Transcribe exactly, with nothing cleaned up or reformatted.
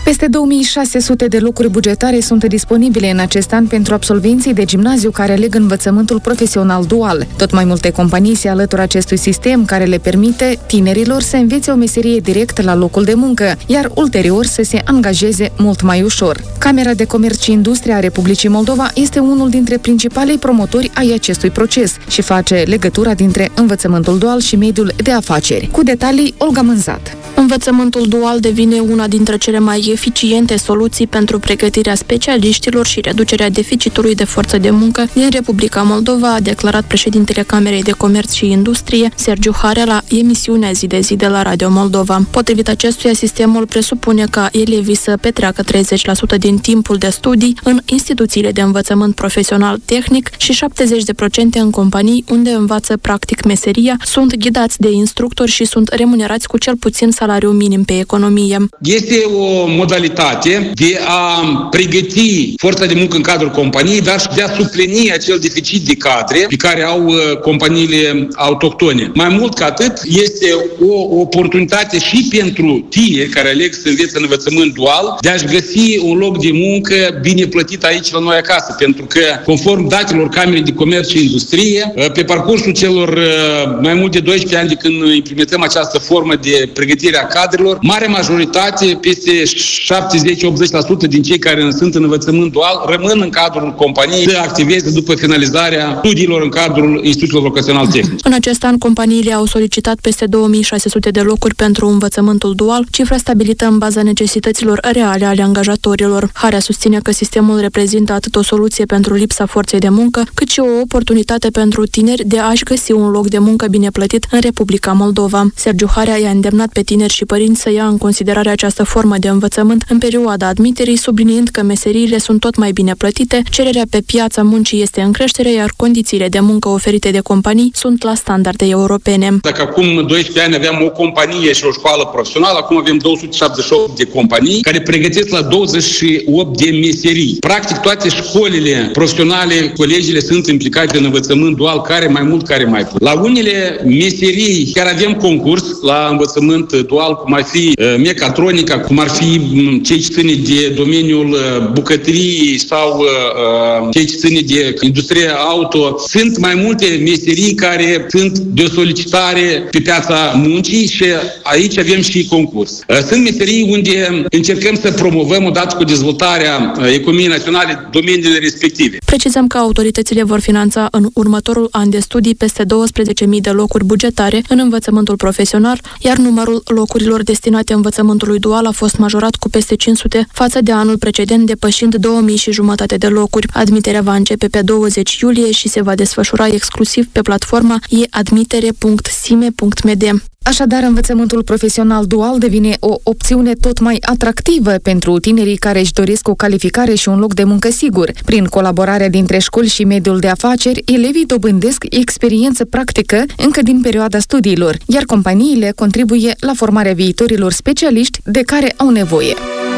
Peste două mii șase sute de locuri bugetare sunt disponibile în acest an pentru absolvenții de gimnaziu care aleg învățământul profesional dual. Tot mai multe companii se alătură acestui sistem care le permite tinerilor să învețe o meserie direct la locul de muncă, iar ulterior să se angajeze mult mai ușor. Camera de Comerț și Industrie a Republicii Moldova este unul dintre principalii promotori ai acestui proces și face legătura dintre învățământul dual și mediul de afaceri. Cu detalii, Olga Mânzat. Învățământul dual devine una dintre cele mai eficiente soluții pentru pregătirea specialiștilor și reducerea deficitului de forță de muncă din Republica Moldova, a declarat președintele Camerei de Comerț și Industrie, Sergiu Harea, la emisiunea Zi de Zi de la Radio Moldova. Potrivit acestuia, sistemul presupune ca elevii să petreacă treizeci la sută din timpul de studii în instituțiile de învățământ profesional tehnic și șaptezeci la sută în companii unde învață practic meseria, sunt ghidați de instructori și sunt remunerați cu cel puțin salariu minim pe economie. Este o modalitate de a pregăti forța de muncă în cadrul companiei, dar și de a suplini acel deficit de cadre pe care au companiile autohtone. Mai mult ca atât, este o oportunitate și pentru tineri care aleg să învețe în învățământ dual de a-și găsi un loc de muncă bine plătit aici la noi acasă, pentru că, conform datelor Camerei de Comerț și Industrie, pe parcursul celor mai mult de doisprezece ani de când implementăm această formă de pregătire a cadrelor, marea majoritate, peste șaptezeci la optzeci la sută din cei care sunt în învățământ dual, rămân în cadrul companiei să activeze după finalizarea studiilor în cadrul instituțiilor vocațional tehnic. În acest an, companiile au solicitat peste două mii șase sute de locuri pentru învățământul dual, cifra stabilită în baza necesităților reale ale angajatorilor. Harea susține că sistemul reprezintă atât o soluție pentru lipsa forței de muncă, cât și o oportunitate pentru tineri de a-și găsi un loc de muncă bine plătit în Republica Moldova. Sergiu Harea i-a îndemnat pe tineri și părinți să ia în considerare această formă de învățământ în perioada admiterii, subliniind că meseriile sunt tot mai bine plătite, cererea pe piața muncii este în creștere, iar condițiile de muncă oferite de companii sunt la standarde europene. Dacă acum doisprezece ani aveam o companie și o școală profesională, acum avem două sute șaptezeci și opt de companii care pregătesc la douăzeci și opt de meserii. Practic toate școlile profesionale, colegiile sunt implicate în învățământ dual, care mai mult, care mai puțin. La unele meserii chiar avem concurs la învățământ dual, cum ar fi uh, mecatronica, cum ar fi um, cei ce ține de domeniul uh, bucătăriei sau uh, cei ce ține de industria auto. Sunt mai multe meserii care sunt de o solicitare pe piața muncii și aici avem și concurs. Uh, sunt meserii unde încercăm să promovăm odată cu dezvoltarea uh, economiei naționale domeniile respective. Precizăm că autoritățile vor finanța în următorul an de studii peste douăsprezece mii de locuri bugetare în învățământul profesional, iar numărul locurilor destinate învățământului dual a fost majorat cu peste cinci sute față de anul precedent, depășind două mii și jumătate de locuri. Admiterea va începe pe douăzeci iulie și se va desfășura exclusiv pe platforma e admitere punct sime punct m d. Așadar, învățământul profesional dual devine o opțiune tot mai atractivă pentru tinerii care își doresc o calificare și un loc de muncă sigur. Prin colaborarea dintre școli și mediul de afaceri, elevii dobândesc experiență practică încă din perioada studiilor, iar companiile contribuie la formarea viitorilor specialiști de care au nevoie.